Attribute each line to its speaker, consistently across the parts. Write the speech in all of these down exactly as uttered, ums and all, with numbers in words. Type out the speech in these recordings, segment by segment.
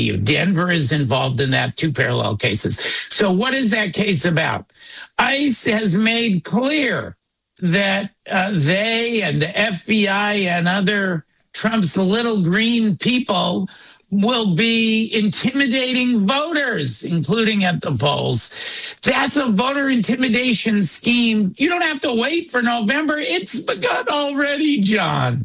Speaker 1: Denver is involved in that, two parallel cases. So what is that case about? ICE has made clear that uh, they and the F B I and other Trump's little green people will be intimidating voters, including at the polls. That's a voter intimidation scheme. You don't have to wait for November. It's begun already, John.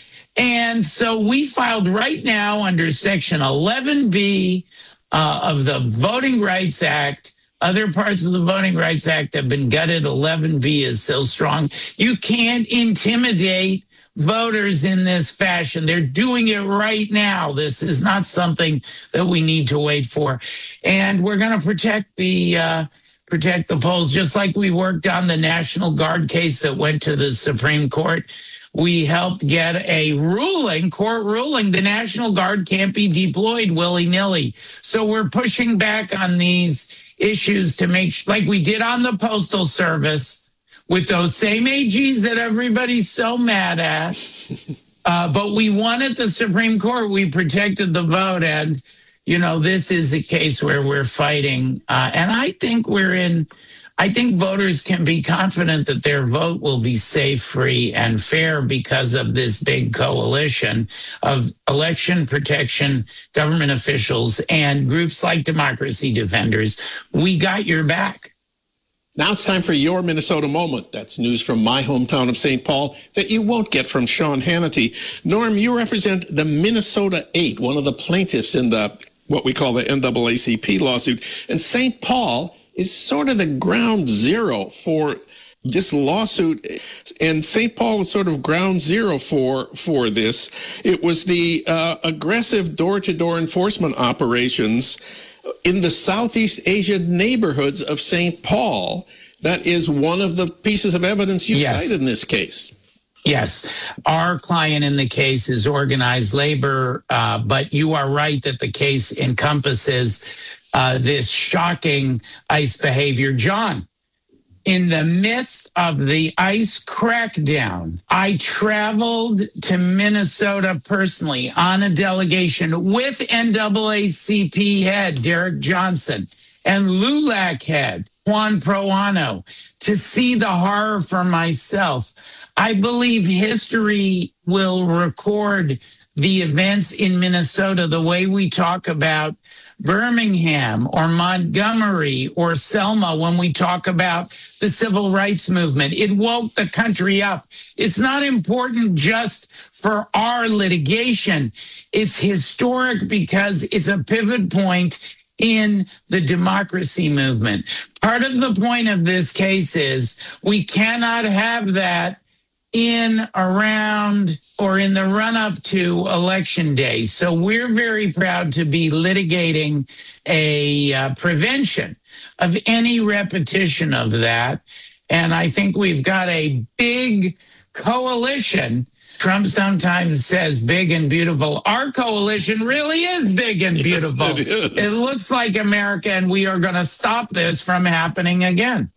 Speaker 1: And so we filed right now under Section eleven B uh, of the Voting Rights Act. Other parts of the Voting Rights Act have been gutted. eleven B is still strong. You can't intimidate voters in this fashion. They're doing it right now. This is not something that we need to wait for. And we're going to protect the uh, protect the polls, just like we worked on the National Guard case that went to the Supreme Court. We helped get a ruling, court ruling, the National Guard can't be deployed willy-nilly. So we're pushing back on these issues to make, like we did on the Postal Service, with those same A Gs that everybody's so mad at. Uh, but we won at the Supreme Court. We protected the vote. And, you know, this is a case where we're fighting. Uh, and I think we're in, I think voters can be confident that their vote will be safe, free, and fair because of this big coalition of election protection, government officials, and groups like Democracy Defenders. We got your back.
Speaker 2: Now it's time for your Minnesota moment. That's news from my hometown of Saint Paul that you won't get from Sean Hannity. Norm, you represent the Minnesota Eight, one of the plaintiffs in the what we call the N double A C P lawsuit. And Saint Paul is sort of the ground zero for this lawsuit. And Saint Paul is sort of ground zero for, for this. It was the uh, aggressive door-to-door enforcement operations in the Southeast Asian neighborhoods of Saint Paul. That is one of the pieces of evidence you
Speaker 1: yes.
Speaker 2: cited in this case.
Speaker 1: Yes, our client in the case is organized labor, uh, but you are right that the case encompasses uh, this shocking ICE behavior. John, in the midst of the ICE crackdown, I traveled to Minnesota personally on a delegation with N double A C P head Derek Johnson and L U L A C head Juan Proano to see the horror for myself. I believe history will record the events in Minnesota the way we talk about Birmingham or Montgomery or Selma when we talk about the civil rights movement. It woke the country up. It's not important just for our litigation. It's historic because it's a pivot point in the democracy movement. Part of the point of this case is we cannot have that in, around, or in the run-up to Election Day. So we're very proud to be litigating a uh, prevention of any repetition of that. And I think we've got a big coalition. Trump sometimes says big and beautiful. Our coalition really is big and beautiful.
Speaker 2: Yes, it is.
Speaker 1: It looks like America, and we are going to stop this from happening again.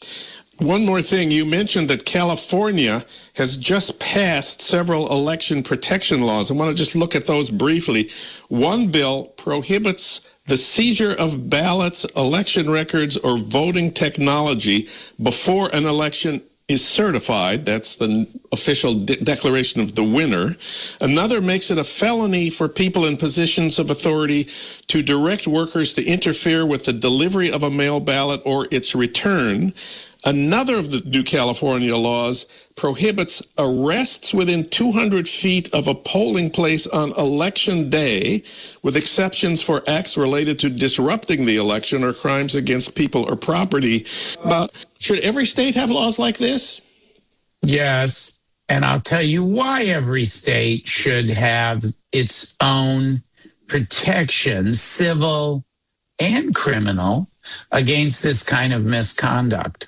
Speaker 2: One more thing. You mentioned that California has just passed several election protection laws. I want to just look at those briefly. One bill prohibits the seizure of ballots, election records, or voting technology before an election is certified. That's the official de- declaration of the winner. Another makes it a felony for people in positions of authority to direct workers to interfere with the delivery of a mail ballot or its return. Another of the new California laws prohibits arrests within two hundred feet of a polling place on election day, with exceptions for acts related to disrupting the election or crimes against people or property. But should every state have laws like this?
Speaker 1: Yes, and I'll tell you why every state should have its own protection, civil and criminal, against this kind of misconduct.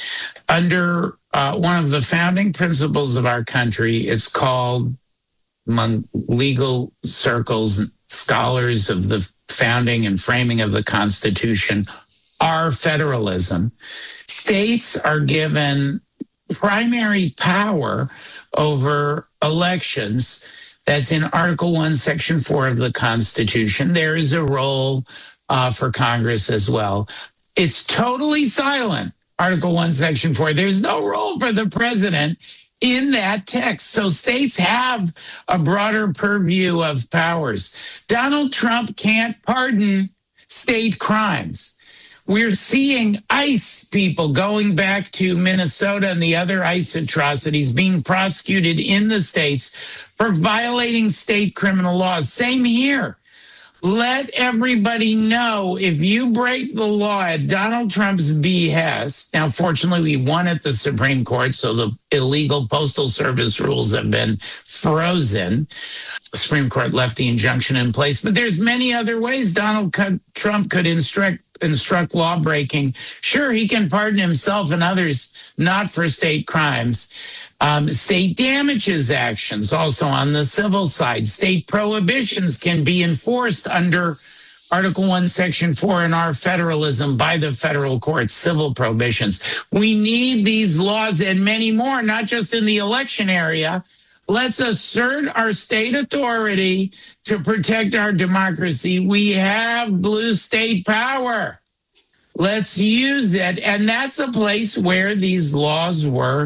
Speaker 1: Under uh, one of the founding principles of our country, it's called, among legal circles, scholars of the founding and framing of the Constitution, our federalism. States are given primary power over elections. That's in Article one, Section four of the Constitution. There is a role uh, for Congress as well. It's totally silent, Article one, Section four. There's no role for the president in that text. So states have a broader purview of powers. Donald Trump can't pardon state crimes. We're seeing ICE people going back to Minnesota and the other ICE atrocities being prosecuted in the states for violating state criminal laws. Same here. Let everybody know if you break the law at Donald Trump's behest. Now, fortunately, we won at the Supreme Court, so the illegal Postal Service rules have been frozen. The Supreme Court left the injunction in place, but there's many other ways Donald Trump could instruct instruct law breaking. Sure, he can pardon himself and others not for state crimes. Um, state damages actions also on the civil side. State prohibitions can be enforced under Article one, Section four in our federalism by the federal courts, civil prohibitions. We need these laws and many more, not just in the election area. Let's assert our state authority to protect our democracy. We have blue state power. Let's use it. And that's a place where these laws were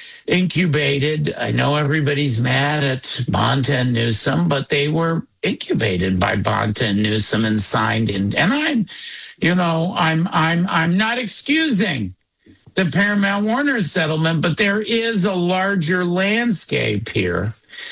Speaker 1: incubated. I know everybody's mad at Bonta and Newsom, but they were incubated by Bonta and Newsom and signed in. And I'm, you know, I'm I'm I'm not excusing the Paramount Warner settlement, but there is a larger landscape here.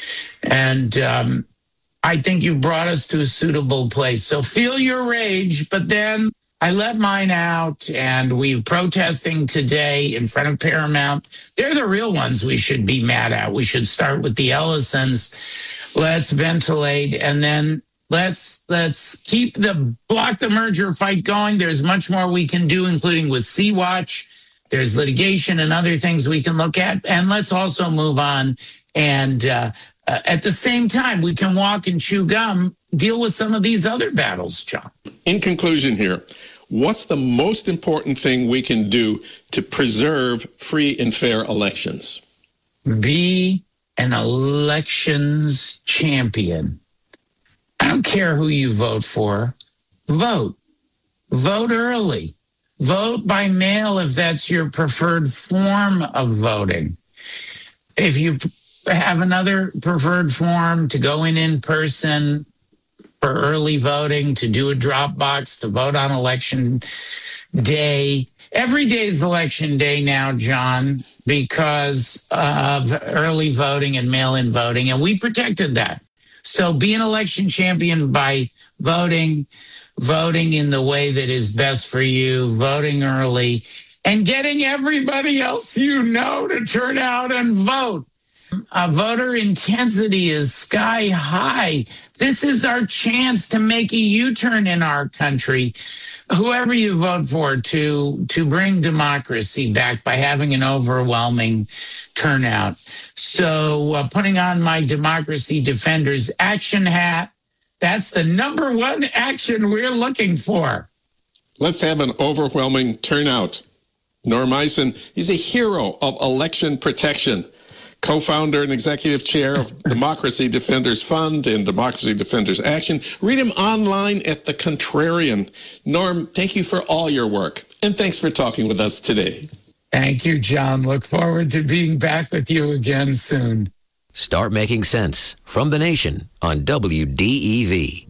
Speaker 1: And um, I think you've brought us to a suitable place. So feel your rage, but then I let mine out, and we're protesting today in front of Paramount. They're the real ones we should be mad at. We should start with the Ellisons. Let's ventilate, and then let's let's keep the block the merger fight going. There's much more we can do, including with Sea-Watch. There's litigation and other things we can look at, and let's also move on. And uh, uh, at the same time, we can walk and chew gum, deal with some of these other battles, John.
Speaker 2: In conclusion here, what's the most important thing we can do to preserve free and fair elections?
Speaker 1: Be an elections champion. I don't care who you vote for. Vote. Vote early. Vote by mail if that's your preferred form of voting. If you have another preferred form to go in in person, for early voting, to do a drop box, to vote on election day. Every day is election day now, John, because of early voting and mail-in voting, and we protected that. So be an election champion by voting, voting in the way that is best for you, voting early, and getting everybody else you know to turn out and vote. Uh, voter intensity is sky high. This is our chance to make a U-turn in our country. Whoever you vote for, to to bring democracy back by having an overwhelming turnout. So uh, putting on my Democracy Defenders action hat, that's the number one action we're looking for.
Speaker 2: Let's have an overwhelming turnout. Norm Eisen, he's a hero of election protection. Co-founder and executive chair of Democracy Defenders Fund and Democracy Defenders Action. Read him online at The Contrarian. Norm, thank you for all your work, and thanks for talking with us today.
Speaker 1: Thank you, John. Look forward to being back with you again soon.
Speaker 3: Start Making Sense from The Nation on W D E V.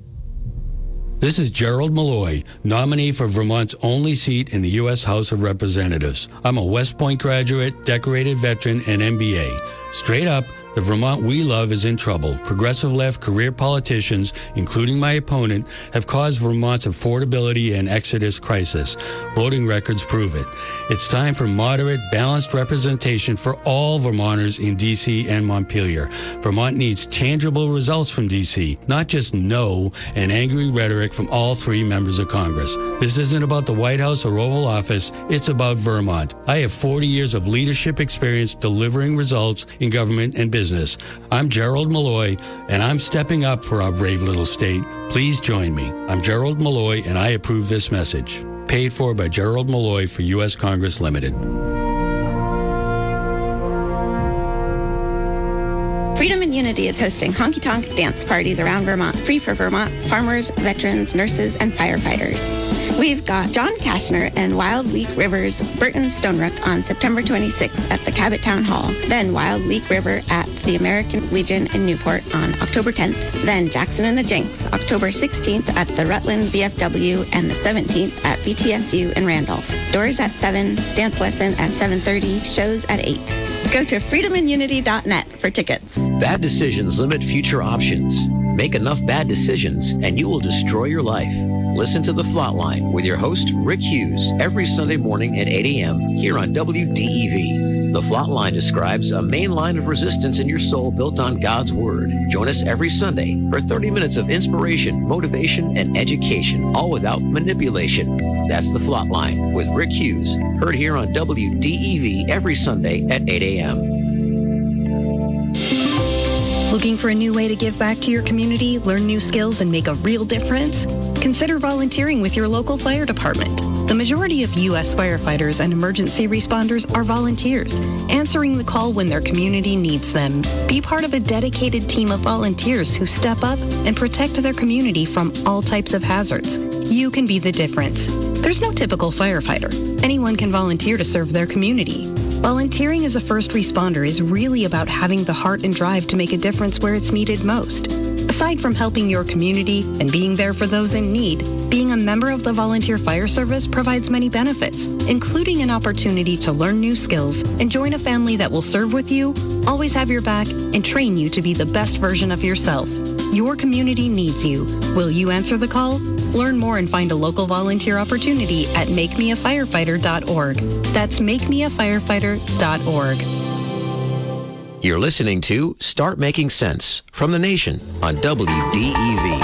Speaker 4: This is Gerald Malloy, nominee for Vermont's only seat in the U S House of Representatives. I'm a West Point graduate, decorated veteran, and M B A. Straight up, the Vermont we love is in trouble. Progressive left career politicians, including my opponent, have caused Vermont's affordability and exodus crisis. Voting records prove it. It's time for moderate, balanced representation for all Vermonters in D C and Montpelier. Vermont needs tangible results from D C, not just no and angry rhetoric from all three members of Congress. This isn't about the White House or Oval Office. It's about Vermont. I have forty years of leadership experience delivering results in government and business. Business. I'm Gerald Malloy, and I'm stepping up for our brave little state. Please join me. I'm Gerald Malloy, and I approve this message. Paid for by Gerald Malloy for U S Congress Limited.
Speaker 5: Freedom and unity Unity is hosting honky-tonk dance parties around Vermont, free for Vermont farmers, veterans, nurses, and firefighters. We've got John Kashner and Wild Leak River's Burton Stonerook on September twenty-sixth at the Cabot Town Hall. Then Wild Leak River at the American Legion in Newport on October tenth. Then Jackson and the Jinx, October sixteenth at the Rutland V F W and the seventeenth at B T S U in Randolph. Doors at seven, dance lesson at seven thirty, shows at eight. Go to freedom and unity dot net for tickets.
Speaker 3: Bad decisions limit future options. Make enough bad decisions and you will destroy your life. Listen to The Flatline with your host, Rick Hughes, every Sunday morning at eight a.m. here on W D E V. The Flatline describes a main line of resistance in your soul built on God's Word. Join us every Sunday for thirty minutes of inspiration, motivation, and education, all without manipulation. That's The Flatline with Rick Hughes, heard here on W D E V every Sunday at eight a.m.
Speaker 6: Looking for a new way to give back to your community, learn new skills, and make a real difference? Consider volunteering with your local fire department. The majority of U S firefighters and emergency responders are volunteers, answering the call when their community needs them. Be part of a dedicated team of volunteers who step up and protect their community from all types of hazards. You can be the difference. There's no typical firefighter. Anyone can volunteer to serve their community. Volunteering as a first responder is really about having the heart and drive to make a difference where it's needed most. Aside from helping your community and being there for those in need, being a member of the Volunteer Fire Service provides many benefits, including an opportunity to learn new skills and join a family that will serve with you, always have your back, and train you to be the best version of yourself. Your community needs you. Will you answer the call? Learn more and find a local volunteer opportunity at make me a firefighter dot org. That's make me a firefighter dot org.
Speaker 3: You're listening to Start Making Sense from The Nation on W D E V.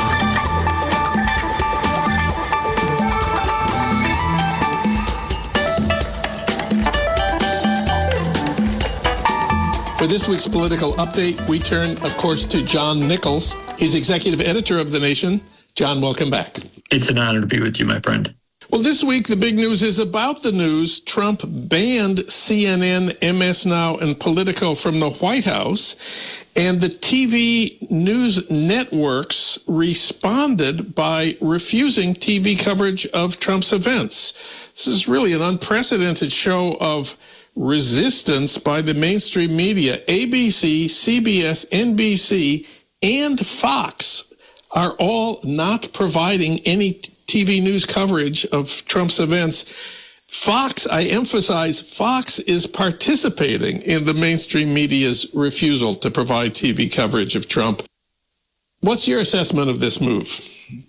Speaker 2: For this week's political update, we turn, of course, to John Nichols. He's executive editor of The Nation. John, welcome back.
Speaker 7: It's an honor to be with you, my friend.
Speaker 2: Well, this week, the big news is about the news. Trump banned C N N, M S Now, and Politico from the White House, and the T V news networks responded by refusing T V coverage of Trump's events. This is really an unprecedented show of resistance by the mainstream media. A B C, C B S, N B C, and Fox are all not providing any T V news coverage of Trump's events. Fox, I emphasize, Fox is participating in the mainstream media's refusal to provide T V coverage of Trump. What's your assessment of this move?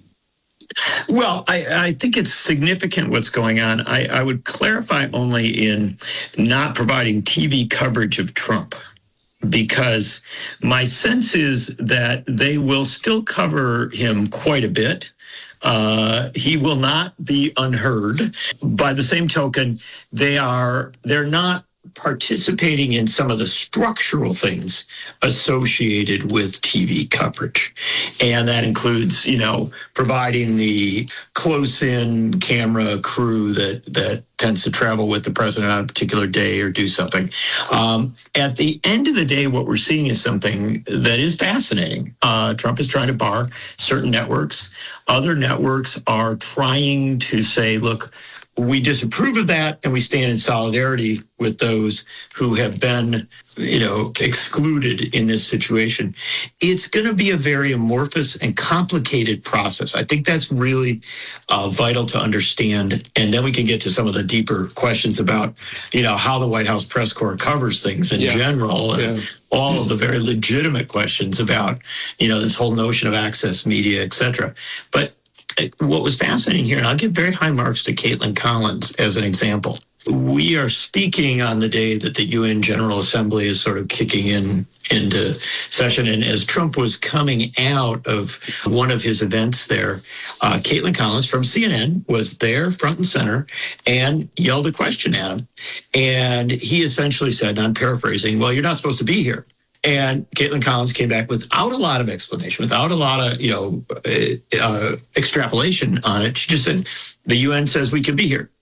Speaker 7: Well, I, I think it's significant what's going on. I, I would clarify only in not providing T V coverage of Trump, because my sense is that they will still cover him quite a bit. Uh, he will not be unheard. By the same token, they are they're not participating in some of the structural things associated with T V coverage. And that includes, you know, providing the close-in camera crew that, that tends to travel with the president on a particular day or do something. Um, at the end of the day, what we're seeing is something that is fascinating. Uh, Trump is trying to bar certain networks. Other networks are trying to say, look, we disapprove of that, and we stand in solidarity with those who have been, you know, excluded in this situation. It's going to be a very amorphous and complicated process. I think that's really uh, vital to understand. And then we can get to some of the deeper questions about, you know, how the White House press corps covers things in yeah. general, and yeah. all of the very legitimate questions about, you know, this whole notion of access media, et cetera. But what was fascinating here, and I'll give very high marks to Caitlin Collins as an example. We are speaking on the day that the U N General Assembly is sort of kicking in into session. And as Trump was coming out of one of his events there, uh, Caitlin Collins from C N N was there front and center and yelled a question at him. And he essentially said, and I'm paraphrasing, well, you're not supposed to be here. And Caitlin Collins came back without a lot of explanation, without a lot of, you know, uh, uh, extrapolation on it. She just said, the U N says we can be here.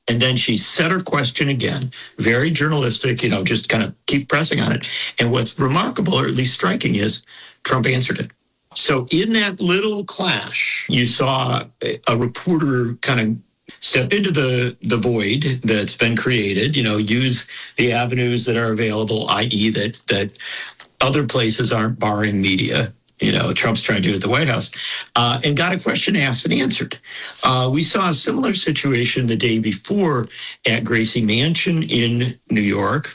Speaker 7: And then she said her question again, very journalistic, you know, just kind of keep pressing on it. And what's remarkable, or at least striking, is Trump answered it. So in that little clash, you saw a, a reporter kind of step into the, the void that's been created, you know, use the avenues that are available, that is that, that other places aren't barring media. You know, Trump's trying to do it at the White House, uh, and got a question asked and answered. Uh, we saw a similar situation the day before at Gracie Mansion in New York,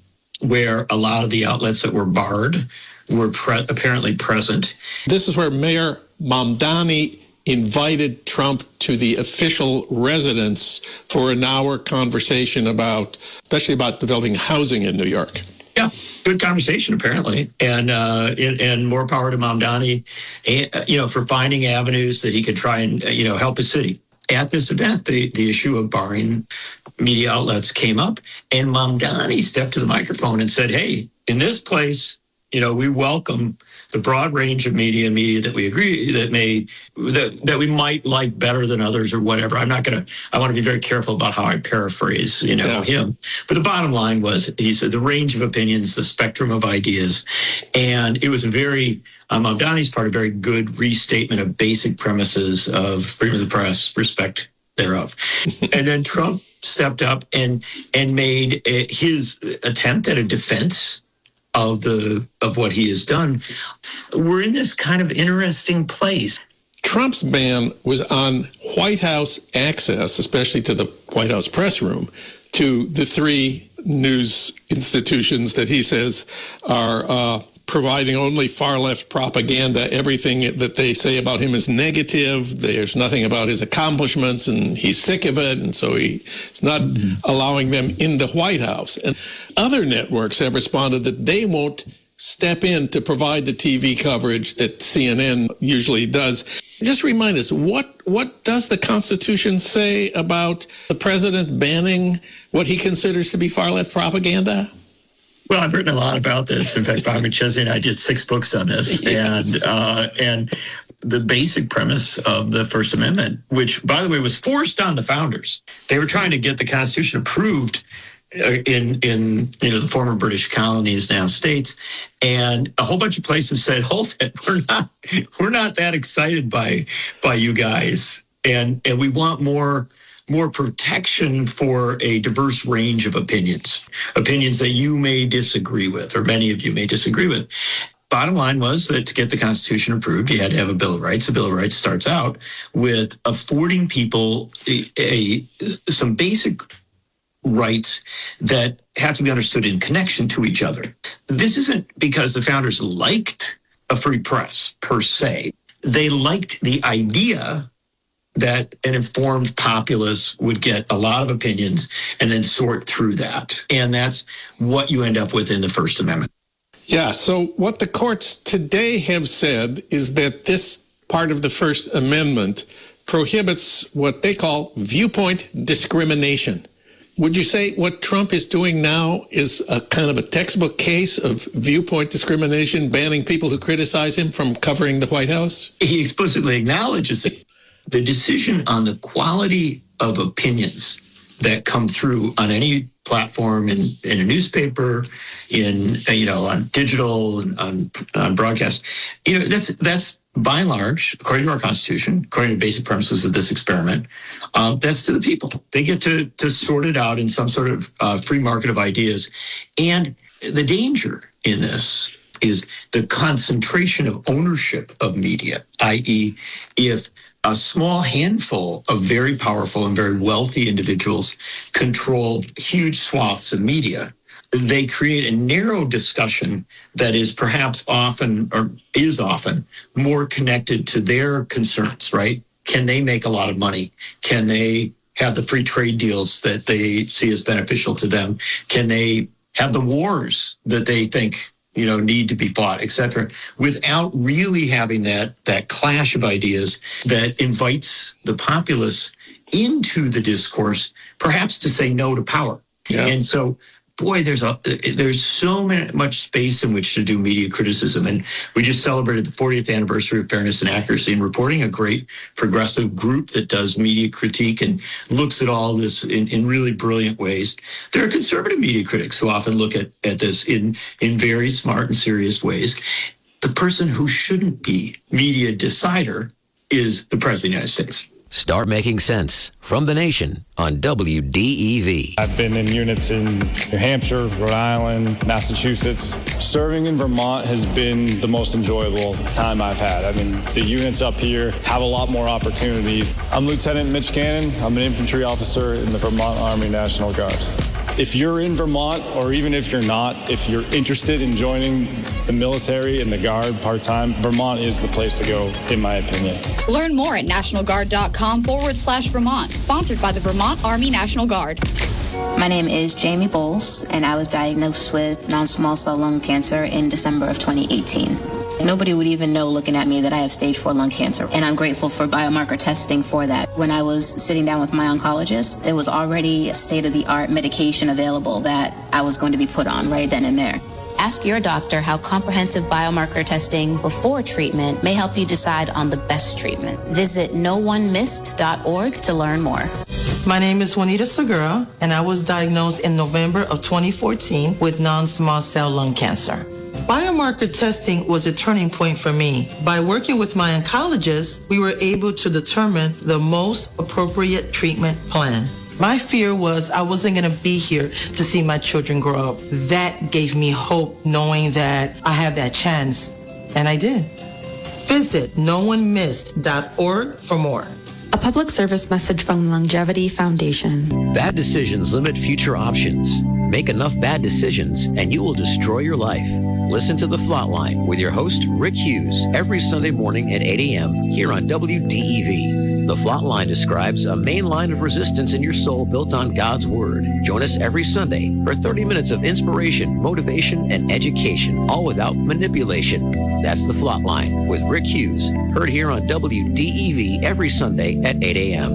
Speaker 7: where a lot of the outlets that were barred were pre- apparently present.
Speaker 2: This is where Mayor Mamdani invited Trump to the official residence for an hour conversation about, especially about developing housing in New York.
Speaker 7: Yeah, good conversation, apparently. And uh, and, and more power to Mamdani, and, you know, for finding avenues that he could try and, you know, help his city. At this event, the, the issue of barring media outlets came up, and Mamdani stepped to the microphone and said, hey, in this place, you know, we welcome the broad range of media, media that we agree that may that, that we might like better than others or whatever. I'm not going to I want to be very careful about how I paraphrase, you know, yeah. him. But the bottom line was, he said, the range of opinions, the spectrum of ideas. And it was a very, um, Mamdani's part, a very good restatement of basic premises of freedom of the press, respect thereof. And then Trump stepped up and and made a, his attempt at a defense of the of what he has done. We're in this kind of interesting place.
Speaker 2: Trump's ban was on White House access, especially to the White House press room, to the three news institutions that he says are uh, providing only far-left propaganda. Everything that they say about him is negative. There's nothing about his accomplishments, and he's sick of it, and so he's not mm-hmm. allowing them in the White House. And other networks have responded that they won't step in to provide the T V coverage that C N N usually does. Just remind us, what what does the Constitution say about the president banning what he considers to be far-left propaganda?
Speaker 7: Well, I've written a lot about this. In fact, Bob McChesney and I did six books on this. Yes. And uh, and the basic premise of the First Amendment, which, by the way, was forced on the founders. They were trying to get the Constitution approved in in you know the former British colonies, now states, and a whole bunch of places said, hold it, we're not we're not that excited by by you guys, and and we want more more protection for a diverse range of opinions, opinions that you may disagree with, or many of you may disagree with. Bottom line was that to get the Constitution approved, you had to have a Bill of Rights. The Bill of Rights starts out with affording people a, a some basic rights that have to be understood in connection to each other. This isn't because the founders liked a free press per se. They liked the idea that an informed populace would get a lot of opinions and then sort through that. And that's what you end up with in the First Amendment.
Speaker 2: Yeah, so what the courts today have said is that this part of the First Amendment prohibits what they call viewpoint discrimination. Would you say what Trump is doing now is a kind of a textbook case of viewpoint discrimination, banning people who criticize him from covering the White House?
Speaker 7: He explicitly acknowledges it. The decision on the quality of opinions that come through on any platform, in, in a newspaper, in you know on digital, and on on broadcast, you know that's that's by and large, according to our Constitution, according to basic premises of this experiment, um, that's to the people. They get to to sort it out in some sort of uh, free market of ideas. And the danger in this is the concentration of ownership of media, that is, if a small handful of very powerful and very wealthy individuals control huge swaths of media, they create a narrow discussion that is perhaps often, or is often, more connected to their concerns, right? Can they make a lot of money? Can they have the free trade deals that they see as beneficial to them? Can they have the wars that they think, you know, need to be fought, et cetera, without really having that that clash of ideas that invites the populace into the discourse, perhaps to say no to power. Yeah. And so boy, there's a there's so many, much space in which to do media criticism. And we just celebrated the fortieth anniversary of Fairness and Accuracy in Reporting, a great progressive group that does media critique and looks at all this in, in really brilliant ways. There are conservative media critics who often look at, at this in, in very smart and serious ways. The person who shouldn't be media decider is the President of the United States.
Speaker 3: Start Making Sense from The Nation on W D E V.
Speaker 8: I've been in units in New Hampshire, Rhode Island, Massachusetts. Serving in Vermont has been the most enjoyable time I've had. I mean, the units up here have a lot more opportunity. I'm Lieutenant Mitch Cannon. I'm an infantry officer in the Vermont Army National Guard. If you're in Vermont, or even if you're not, if you're interested in joining the military and the Guard part-time, Vermont is the place to go, in my opinion.
Speaker 9: Learn more at nationalguard.com forward slash Vermont. Sponsored by the Vermont Army National Guard.
Speaker 10: My name is Jamie Bowles, and I was diagnosed with non-small cell lung cancer in December of twenty eighteen. Nobody would even know looking at me that I have stage four lung cancer, and I'm grateful for biomarker testing for that. When I was sitting down with my oncologist, there was already a state-of-the-art medication available that I was going to be put on right then and there. Ask your doctor how comprehensive biomarker testing before treatment may help you decide on the best treatment. Visit no one missed dot org to learn more.
Speaker 11: My name is Juanita Segura, and I was diagnosed in November of twenty fourteen with non-small cell lung cancer. Biomarker testing was a turning point for me. By working with my oncologist, we were able to determine the most appropriate treatment plan. My fear was I wasn't going to be here to see my children grow up. That gave me hope, knowing that I have that chance, and I did. Visit no one missed dot org for more.
Speaker 12: A public service message from Longevity Foundation.
Speaker 3: Bad decisions limit future options. Make enough bad decisions and you will destroy your life. Listen to The Flatline with your host, Rick Hughes, every Sunday morning at eight a.m. here on W D E V. The Flatline describes a main line of resistance in your soul built on God's Word. Join us every Sunday for thirty minutes of inspiration, motivation, and education, all without manipulation. That's The Flatline with Rick Hughes, heard here on W D E V every Sunday at eight a.m.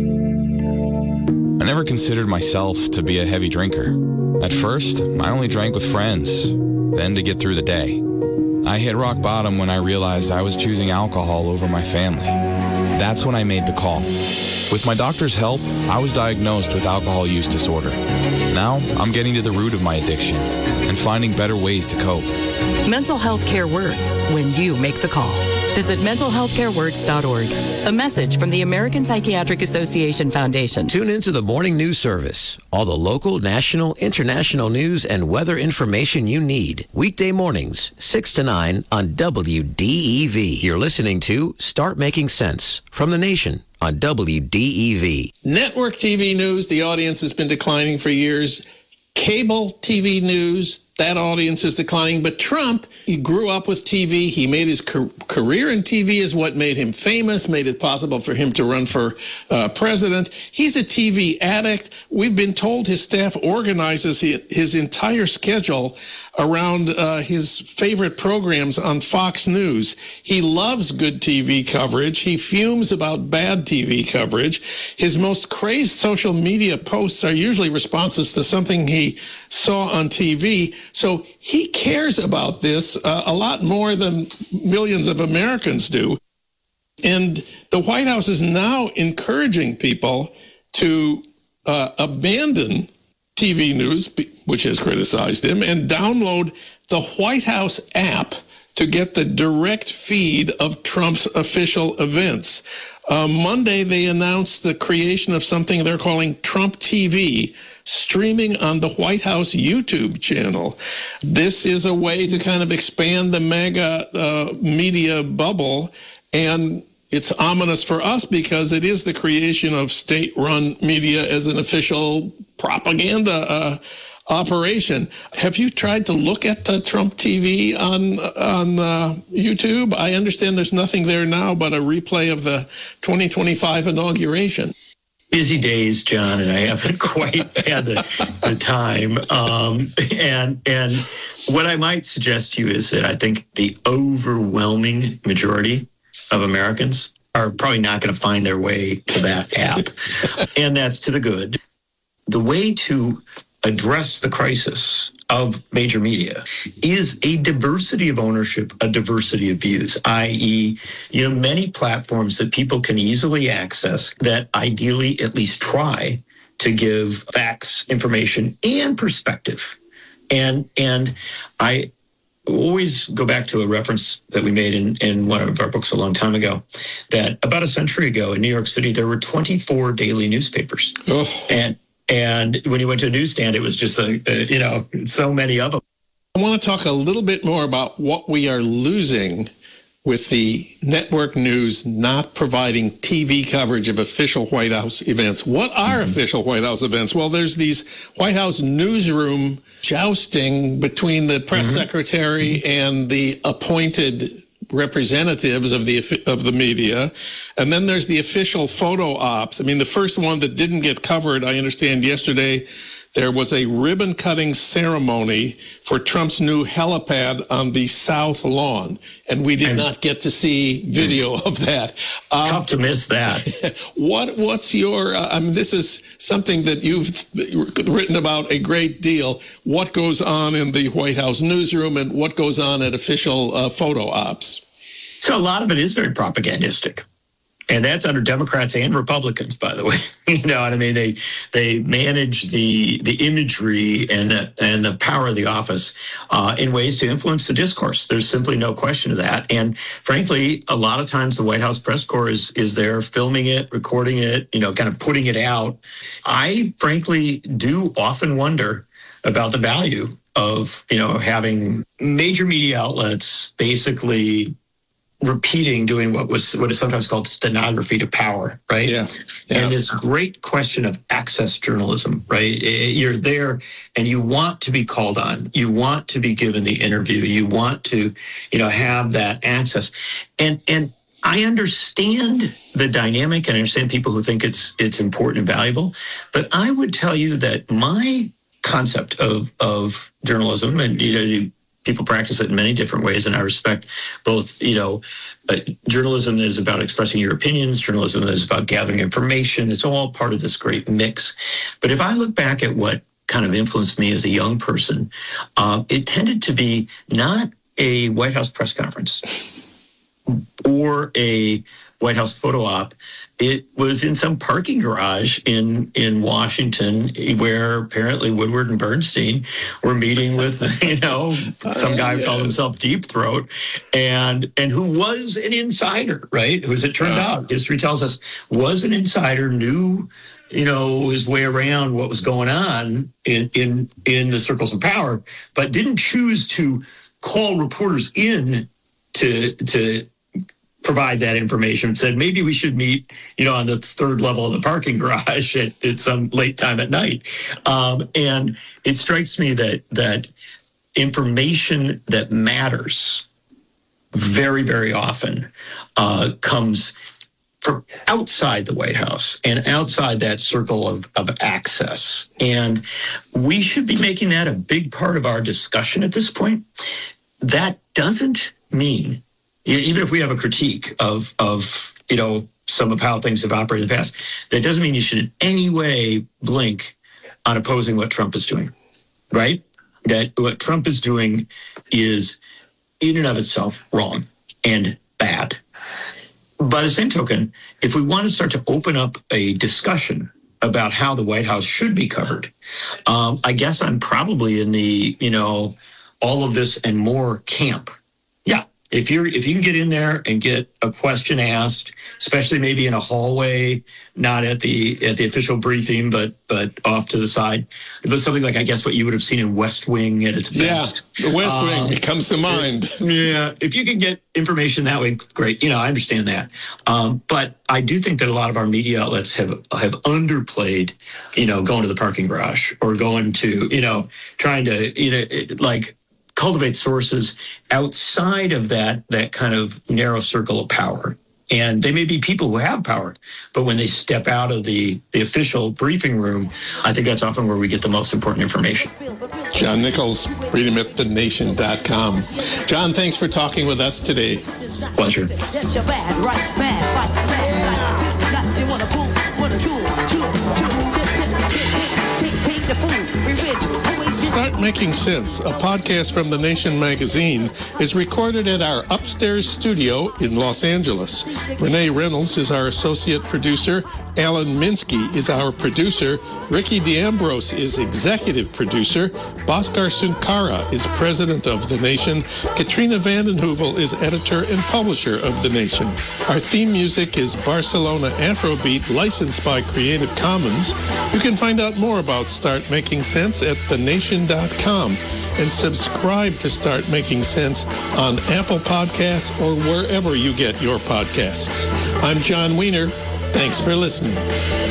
Speaker 13: I never considered myself to be a heavy drinker. At first, I only drank with friends, then to get through the day. I hit rock bottom when I realized I was choosing alcohol over my family. That's when I made the call. With my doctor's help, I was diagnosed with alcohol use disorder. Now, I'm getting to the root of my addiction and finding better ways to cope.
Speaker 14: Mental health care works when you make the call. Visit mental health care works dot org. A message from the American Psychiatric Association Foundation.
Speaker 3: Tune into the morning news service. All the local, national, international news and weather information you need. Weekday mornings, six to nine on W D E V. You're listening to Start Making Sense from The Nation on W D E V.
Speaker 2: Network T V news, the audience has been declining for years. Cable T V news, that audience is declining. But Trump, he grew up with T V. He made his career in T V is what made him famous, made it possible for him to run for uh, president. He's a T V addict. We've been told his staff organizes his, his entire schedule around uh, his favorite programs on Fox News. He loves good T V coverage. He fumes about bad T V coverage. His most crazed social media posts are usually responses to something he saw on T V. So he cares about this uh, a lot more than millions of Americans do. And the White House is now encouraging people to uh, abandon T V news, which has criticized him, and download the White House app to get the direct feed of Trump's official events. Uh, Monday, they announced the creation of something they're calling Trump T V, streaming on the White House YouTube channel. This is a way to kind of expand the mega uh, media bubble, and it's ominous for us because it is the creation of state-run media as an official propaganda uh, operation. Have you tried to look at uh, Trump T V on on uh, YouTube? I understand there's nothing there now but a replay of the twenty twenty-five inauguration.
Speaker 7: Busy days, John, and I haven't quite had the, the time. Um, and and what I might suggest to you is that I think the overwhelming majority of Americans are probably not going to find their way to that app, and that's to the good. The way to address the crisis of major media is a diversity of ownership, a diversity of views, that is, you know, many platforms that people can easily access that ideally at least try to give facts, information, and perspective. And and I always go back to a reference that we made in, in one of our books a long time ago, that about a century ago in New York City, there were twenty-four daily newspapers. Oh. And And when you went to a newsstand, it was just, a, a, you know, so many of them.
Speaker 2: I want to talk a little bit more about what we are losing with the network news not providing T V coverage of official White House events. What are mm-hmm. official White House events? Well, there's these White House newsroom jousting between the press mm-hmm. secretary and the appointed representatives of the of the media, and then there's the official photo ops. I mean, the first one that didn't get covered, I understand yesterday, there was a ribbon cutting ceremony for Trump's new helipad on the South Lawn, and we did and, not get to see video of that.
Speaker 7: Um, tough to miss that.
Speaker 2: what what's your? Uh, I mean, this is something that you've written about a great deal. What goes on in the White House newsroom, and what goes on at official uh, photo ops?
Speaker 7: So a lot of it is very propagandistic. And that's under Democrats and Republicans, by the way. You know what I mean? They they manage the the imagery and the, and the power of the office uh, in ways to influence the discourse. There's simply no question of that. And frankly, a lot of times the White House press corps is, is there filming it, recording it, you know, kind of putting it out. I frankly do often wonder about the value of, you know, having major media outlets basically repeating, doing what was what is sometimes called stenography to power, right?
Speaker 2: Yeah. yeah.
Speaker 7: And this great question of access journalism, right? You're there and you want to be called on. You want to be given the interview. You want to, you know, have that access. And and I understand the dynamic and I understand people who think it's it's important and valuable. But I would tell you that my concept of of journalism, and you know, people practice it in many different ways, and I respect both, you know, uh, journalism that is about expressing your opinions, journalism that is about gathering information. It's all part of this great mix. But if I look back at what kind of influenced me as a young person, uh, it tended to be not a White House press conference or a White House photo op. It was in some parking garage in, in Washington where apparently Woodward and Bernstein were meeting with, you know, some guy who called himself Deep Throat and and who was an insider, right? Who, as it turned out, history tells us, was an insider, knew, you know, his way around what was going on in, in, in the circles of power, but didn't choose to call reporters in to to provide that information. Said maybe we should meet, you know, on the third level of the parking garage at, at some late time at night. Um, and it strikes me that that information that matters very, very often uh, comes from outside the White House and outside that circle of, of access. And we should be making that a big part of our discussion at this point. That doesn't mean, even if we have a critique of, of, you know, some of how things have operated in the past, that doesn't mean you should in any way blink on opposing what Trump is doing, right? That what Trump is doing is in and of itself wrong and bad. By the same token, if we want to start to open up a discussion about how the White House should be covered, um, I guess I'm probably in the, you know, all of this and more camp. Yeah. If you're if you can get in there and get a question asked, especially maybe in a hallway, not at the at the official briefing, but but off to the side, it was something like, I guess, what you would have seen in West Wing at its best.
Speaker 2: Yeah, the West um, Wing it comes to mind.
Speaker 7: Yeah, if you can get information that way, great. You know, I understand that, um, but I do think that a lot of our media outlets have have underplayed, you know, going to the parking garage or going to, you know, trying to, you know, it, like. cultivate sources outside of that that kind of narrow circle of power. And they may be people who have power, but when they step out of the, the official briefing room, I think that's often where we get the most important information.
Speaker 2: John Nichols, read him at the nation dot com. John, thanks for talking with us today.
Speaker 7: Pleasure.
Speaker 15: Take the food, we ready
Speaker 2: Start Making Sense, a podcast from The Nation magazine, is recorded at our upstairs studio in Los Angeles. Renee Reynolds is our associate producer. Alan Minsky is our producer. Ricky D'Ambrose is executive producer. Bhaskar Sunkara is president of The Nation. Katrina Vanden Heuvel is editor and publisher of The Nation. Our theme music is Barcelona Afrobeat, licensed by Creative Commons. You can find out more about Start Making Sense at the nation dot com and subscribe to Start Making Sense on Apple Podcasts or wherever you get your podcasts. I'm John Wiener. Thanks for listening.